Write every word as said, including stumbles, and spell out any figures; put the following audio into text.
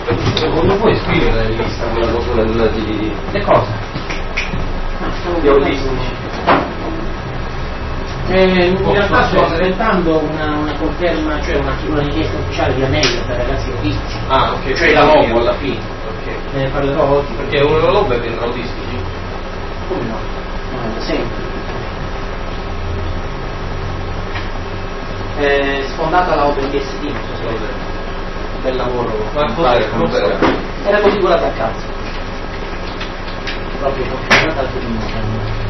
Secondo voi scrivere in lista quella cosa di... Le cose? Gli autistici. Eh, in realtà sto aspettando una, una conferma, cioè una, una richiesta ufficiale di Amelia per ragazzi autistici. Ah, ok, cioè la lobo alla fine. Ok. Ne parlerò oggi. Perché una lobo è per autistici? Come no? No, da sempre. Eh, sfondata la Open D S D, non so se avete bel lavoro. Ma cos'è? Cos'era? Era configurata a cazzo. Proprio configurata al minimo.